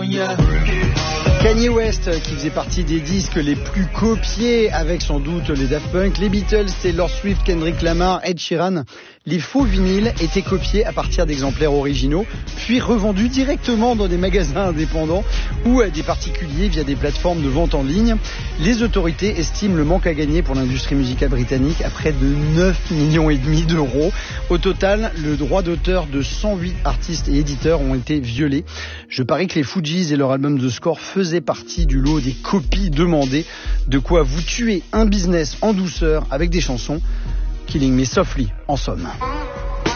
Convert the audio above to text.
Kanye West qui faisait partie des disques les plus copiés avec sans doute les Daft Punk, les Beatles, Taylor Swift, Kendrick Lamar, Ed Sheeran. Les faux vinyles étaient copiés à partir d'exemplaires originaux, puis revendus directement dans des magasins indépendants ou à des particuliers via des plateformes de vente en ligne. Les autorités estiment le manque à gagner pour l'industrie musicale britannique à près de 9,5 millions d'euros. Au total, le droit d'auteur de 108 artistes et éditeurs ont été violés. Je parie que les Fugees et leur album The Score faisaient partie du lot des copies demandées. De quoi vous tuer un business en douceur avec des chansons. Killing Me Softly, en somme.